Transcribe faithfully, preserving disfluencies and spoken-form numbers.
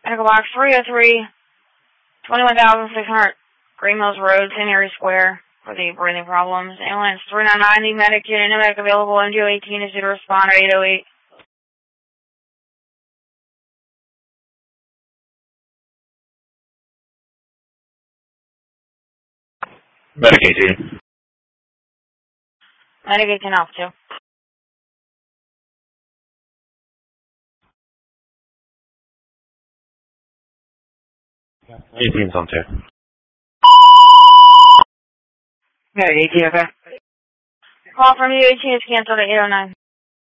Medical box three oh three, twenty-one thousand six hundred Green Mills Road, Saint Mary Square, for the breathing problems. Ambulance three nine nine, the medic unit, no medic available, M G O eighteen is due to respond at eight oh eight. Medic eighteen. Medic eighteen off two. eighteen's on two. Medic eighteen, okay. Call from U eighteen is canceled at eight oh nine.